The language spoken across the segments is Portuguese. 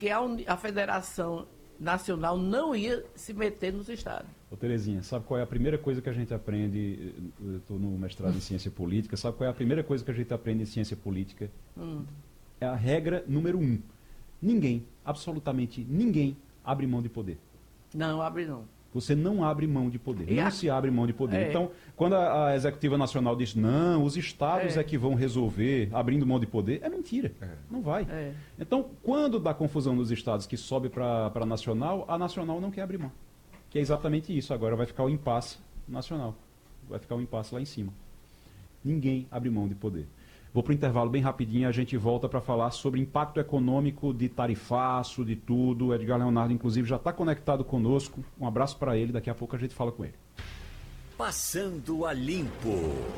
que a Federação Nacional não ia se meter nos estados. Ô Terezinha, sabe qual é a primeira coisa que a gente aprende? Eu estou no mestrado em ciência política. Sabe qual é a primeira coisa que a gente aprende em ciência política? É a regra número 1. Ninguém, absolutamente ninguém, abre mão de poder. Não, abre não. Você não abre mão de poder, não se abre mão de poder. Então, quando a Executiva Nacional diz, não, os estados é que vão resolver abrindo mão de poder, é mentira, não vai. Então, quando dá confusão nos estados que sobe para a Nacional não quer abrir mão. Que é exatamente isso, agora vai ficar o impasse nacional, vai ficar o impasse lá em cima. Ninguém abre mão de poder. Vou para o intervalo bem rapidinho, a gente volta para falar sobre impacto econômico de tarifaço, de tudo. O Edgar Leonardo, inclusive, já está conectado conosco. Um abraço para ele, daqui a pouco a gente fala com ele. Passando a Limpo.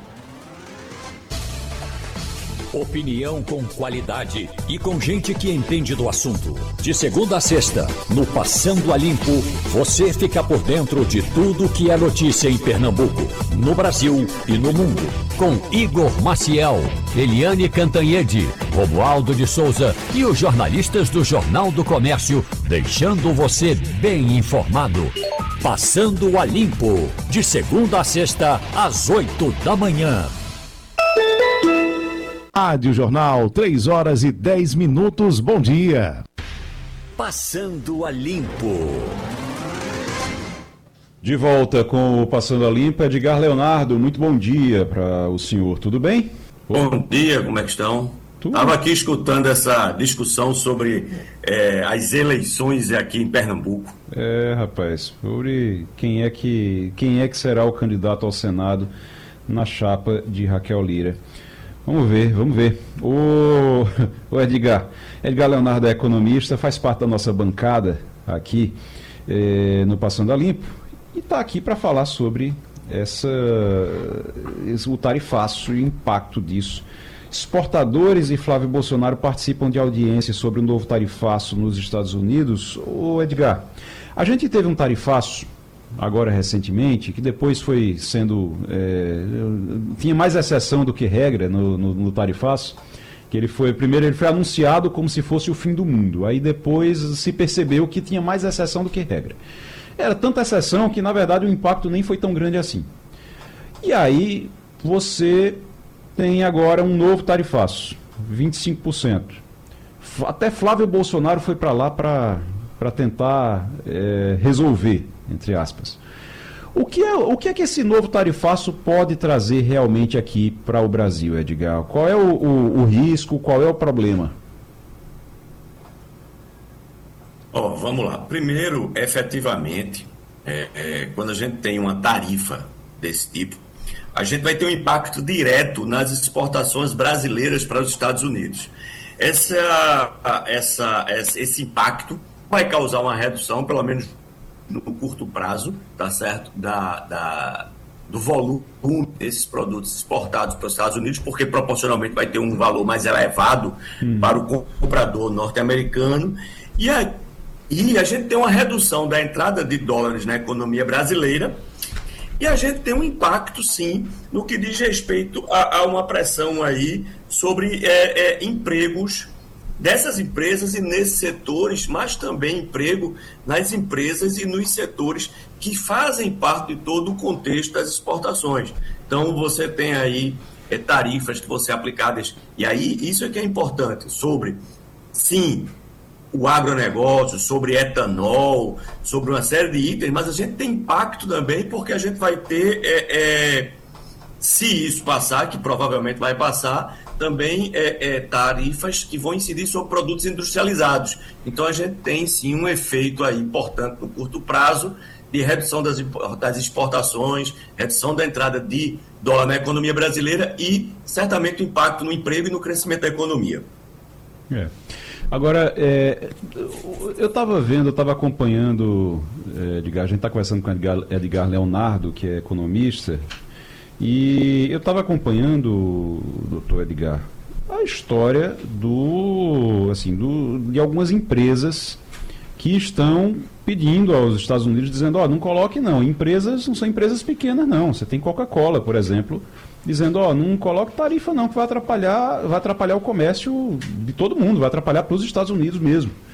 Opinião com qualidade e com gente que entende do assunto. De segunda a sexta, no Passando a Limpo, você fica por dentro de tudo que é notícia em Pernambuco, no Brasil e no mundo. Com Igor Maciel, Eliane Cantanhede, Romualdo de Souza e os jornalistas do Jornal do Comércio, deixando você bem informado. Passando a Limpo, de segunda a sexta, às 8 da manhã. Rádio Jornal, 3 horas e 10 minutos, bom dia. Passando a Limpo. De volta com o Passando a Limpo, Edgar Leonardo, muito bom dia para o senhor, tudo bem? Bom dia, como é que estão? Estava aqui escutando essa discussão sobre as eleições aqui em Pernambuco. Rapaz, sobre quem é que será o candidato ao Senado na chapa de Raquel Lira. Vamos ver. O Edgar Leonardo é economista, faz parte da nossa bancada aqui no Passando a Limpo e está aqui para falar sobre o tarifaço e o impacto disso. Exportadores e Flávio Bolsonaro participam de audiência sobre o novo tarifaço nos Estados Unidos. Ô Edgar, a gente teve um tarifaço agora recentemente, que depois foi sendo... tinha mais exceção do que regra no tarifaço, que primeiro ele foi anunciado como se fosse o fim do mundo, aí depois se percebeu que tinha mais exceção do que regra. Era tanta exceção que, na verdade, o impacto nem foi tão grande assim. E aí você tem agora um novo tarifaço, 25%. Até Flávio Bolsonaro foi para lá para tentar resolver, entre aspas. O que é que esse novo tarifaço pode trazer realmente aqui para o Brasil, Edgar? Qual é o risco, qual é o problema? Vamos lá. Primeiro, efetivamente, quando a gente tem uma tarifa desse tipo, a gente vai ter um impacto direto nas exportações brasileiras para os Estados Unidos. Esse impacto vai causar uma redução, pelo menos no curto prazo, tá certo? Do volume desses produtos exportados para os Estados Unidos, porque proporcionalmente vai ter um valor mais elevado para o comprador norte-americano. E a gente tem uma redução da entrada de dólares na economia brasileira, e a gente tem um impacto, sim, no que diz respeito a uma pressão aí sobre empregos dessas empresas e nesses setores, mas também emprego nas empresas e nos setores que fazem parte de todo o contexto das exportações. Então, você tem aí tarifas que vão ser aplicadas, e aí isso é que é importante, sobre, sim, o agronegócio, sobre etanol, sobre uma série de itens, mas a gente tem impacto também porque a gente vai ter, se isso passar, que provavelmente vai passar, também tarifas que vão incidir sobre produtos industrializados. Então a gente tem sim um efeito aí importante no curto prazo de redução das exportações, redução da entrada de dólar na economia brasileira e certamente o impacto no emprego e no crescimento da economia. Agora, eu estava acompanhando, Edgar, a gente está conversando com Edgar Leonardo, que é economista, e eu estava acompanhando, doutor Edgar, a história de algumas empresas que estão pedindo aos Estados Unidos, dizendo, não coloque não, empresas não são empresas pequenas não, você tem Coca-Cola, por exemplo, dizendo, não coloque tarifa não, que vai atrapalhar o comércio de todo mundo, vai atrapalhar para os Estados Unidos mesmo.